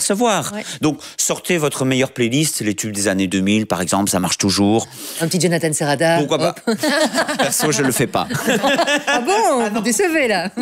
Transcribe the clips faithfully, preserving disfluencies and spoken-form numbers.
percevoir. Ouais. Donc, sortez votre meilleure playlist, les tubes des années deux mille, par exemple, ça marche toujours. Un petit Jonathan Serrada. Pourquoi pas? Perso, je le fais pas. Ah bon? Ah, vous décevez, là.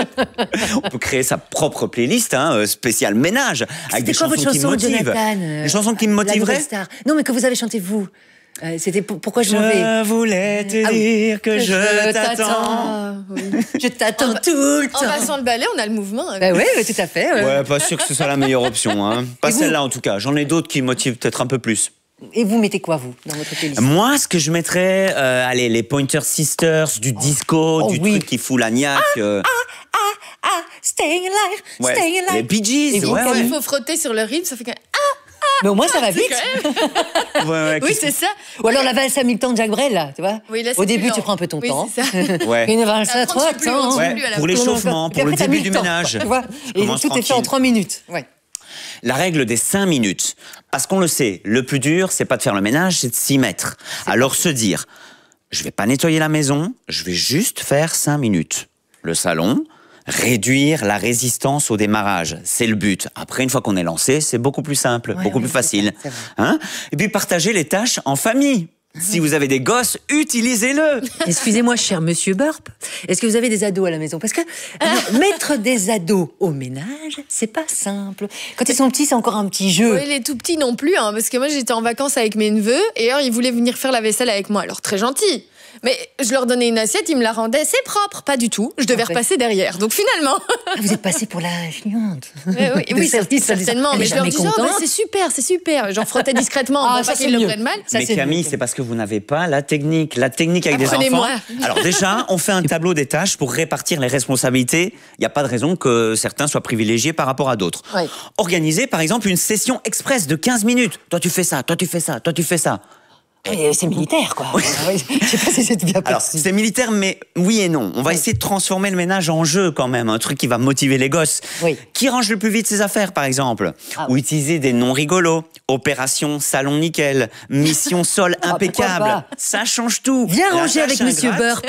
On peut créer sa propre playlist, hein, spéciale ménage, avec des chansons chanson, qui me motivent. Jonathan, des chansons qui me motiveraient. Non, mais que vous avez chanté, vous. Euh, C'était pour, pourquoi je, je m'en vais. Je voulais te ah, dire que, que je, je t'attends. Ah, oui. Je t'attends tout le temps. En passant le balai, on a le mouvement. Bah oui, ouais, tout à fait. Ouais. ouais, pas sûr que ce soit la meilleure option. Hein. Pas celle-là, en tout cas. J'en ai d'autres qui me motivent peut-être un peu plus. Et vous mettez quoi, vous, dans votre playlist? Moi, ce que je mettrais, euh, allez, les Pointer Sisters, du oh. disco, oh, du oui. truc qui fout la niaque. Euh... Ah, ah, ah, ah, staying alive, ouais. staying alive. Les Bee Gees, et ouais, quand ouais. il faut frotter sur le rythme, ça fait que... Ah, mais au moins, ça va vite. ouais, ouais, oui, c'est ça. Ou alors la valse à mille temps de Jacques Brel, là, tu vois. Oui, là, au début, long. tu prends un peu ton oui, temps. C'est ça. ouais. Une valse à trois temps. Ouais, pour l'échauffement, pour le début du ménage. Tu vois. Et tout tranquille. Est fait en trois minutes. Ouais. La règle des cinq minutes. Parce qu'on le sait, le plus dur, c'est pas de faire le ménage, c'est de s'y mettre. Alors se dire, je vais pas nettoyer la maison, je vais juste faire cinq minutes. Le salon, réduire la résistance au démarrage, c'est le but. Après, une fois qu'on est lancé, c'est beaucoup plus simple, ouais, beaucoup oui, plus facile. Ça, hein? Et puis partager les tâches en famille. Si vous avez des gosses, utilisez-le. Excusez-moi, cher monsieur Burp, est-ce que vous avez des ados à la maison? Parce que non, mettre des ados au ménage, c'est pas simple. Quand ils sont petits, c'est encore un petit jeu. Oui, les tout petits non plus, hein, parce que moi j'étais en vacances avec mes neveux et alors ils voulaient venir faire la vaisselle avec moi. Alors très gentil. Mais je leur donnais une assiette, ils me la rendaient, c'est propre. Pas du tout, je devais Après. repasser derrière. Donc finalement... Ah, vous êtes passé pour la cliente. Oui, oui, oui service, certainement. Mais je leur disais, oh, bah, c'est super, c'est super. J'en frottais discrètement, ah, bon, ça, pas qu'ils le prennent mal. Ça, mais Camille, c'est parce que vous n'avez pas la technique. La technique avec des enfants. Alors déjà, on fait un tableau des tâches pour répartir les responsabilités. Il n'y a pas de raison que certains soient privilégiés par rapport à d'autres. Oui. Organisez par exemple une session express de quinze minutes. Toi tu fais ça, toi tu fais ça, toi tu fais ça. C'est militaire, quoi. Oui. Je sais pas si c'est bien Alors, c'est militaire, mais oui et non. On va oui. essayer de transformer le ménage en jeu, quand même. Un truc qui va motiver les gosses. Oui. Qui range le plus vite ses affaires, par exemple? ah, Ou oui. utiliser des noms rigolos. Opération salon nickel. Mission sol impeccable. Ah, ça change tout. Viens La ranger avec monsieur Burp.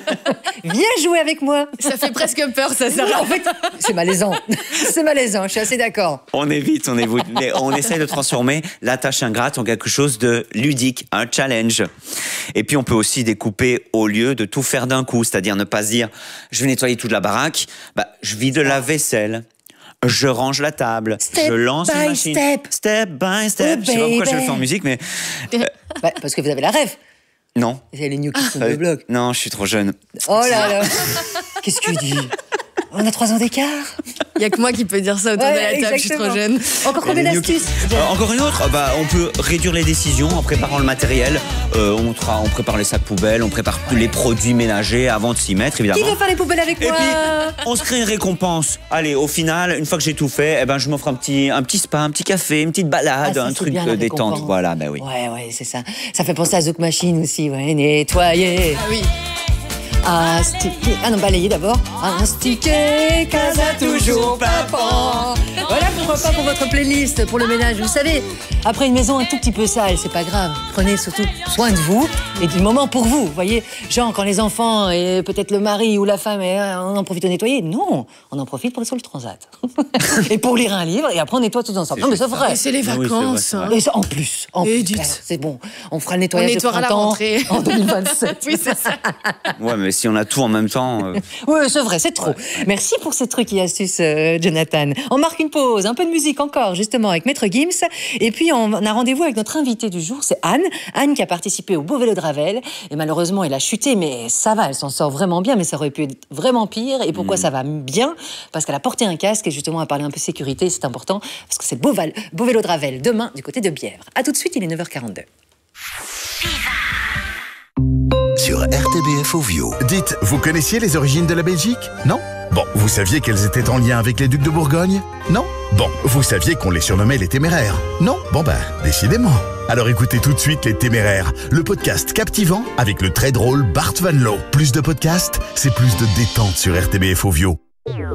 Viens jouer avec moi. Ça fait presque peur, ça, ça. En fait, c'est malaisant. C'est malaisant, je suis assez d'accord. On évite, on évite. On essaie de transformer la tâche ingrate en quelque chose de ludique. Un challenge. Et puis on peut aussi découper au lieu de tout faire d'un coup, c'est-à-dire ne pas se dire je vais nettoyer toute la baraque, bah, je vide la vaisselle, je range la table, step je lance by une machine. Step. Step by step. Oh, je sais pas pourquoi je le fais en musique, mais... Euh... Bah, parce que vous avez la rêve. Non. C'est les New Kids on the Block. Non, je suis trop jeune. Oh là là. Qu'est-ce que tu dis? On a trois ans d'écart. Il n'y a que moi qui peux dire ça autour ouais, de la table, exactement. Je suis trop jeune. Encore combien d'astuces? euh, Encore une autre bah, on peut réduire les décisions en préparant le matériel. Euh, on, tra- on prépare les sacs poubelles, on prépare tous les produits ménagers avant de s'y mettre, évidemment. Qui veut faire les poubelles avec Et moi? Et puis, on se crée une récompense. Allez, au final, une fois que j'ai tout fait, eh ben, je m'offre un petit, un petit spa, un petit café, une petite balade, ah, ça, un truc bien, détente. Voilà, ben oui. Ouais, ouais, c'est ça. Ça fait penser à Zouk Machine aussi, ouais, nettoyer. Ah oui. Astiquer, ah non, balayer d'abord. Astiquer, casa toujours papa. Voilà pourquoi pas pour votre playlist, pour le ménage. Vous savez, après une maison un tout petit peu sale, c'est pas grave. Prenez surtout soin de vous et du moment pour vous. Vous voyez, genre quand les enfants et peut-être le mari ou la femme, on en profite pour nettoyer. Non, on en profite pour être sur le transat. Et pour lire un livre et après on nettoie tous ensemble. Non mais c'est vrai. C'est les vacances. Oui, hein. Et ça, en plus, en et plus. C'est bon, on fera le nettoyage on nettoiera de printemps la rentrée. en deux mille vingt-sept. Oui, c'est ça. Ouais, mais si on a tout en même temps... Euh... Oui, c'est vrai, c'est trop. Ouais. Merci pour ces trucs et astuces, euh, Jonathan. On marque une pause, un peu de musique encore, justement, avec Maître Gims. Et puis, on a rendez-vous avec notre invitée du jour, c'est Anne. Anne qui a participé au Beau Vélo de Ravel. Et malheureusement, elle a chuté, mais ça va, elle s'en sort vraiment bien. Mais ça aurait pu être vraiment pire. Et pourquoi mmh. ça va bien? Parce qu'elle a porté un casque et justement, elle a parlé un peu sécurité. C'est important, parce que c'est le Beau, Val, Beau Vélo de Ravel, demain, du côté de Bièvre. À tout de suite, il est neuf heures quarante-deux. Sur R T B F Ovio. Dites, vous connaissiez les origines de la Belgique? Non? Bon, vous saviez qu'elles étaient en lien avec les ducs de Bourgogne? Non? Bon, vous saviez qu'on les surnommait les Téméraires? Non? Bon ben, décidément. Alors écoutez tout de suite Les Téméraires, le podcast captivant avec le très drôle Bart Van Loo. Plus de podcasts, c'est plus de détente sur R T B F Ovio.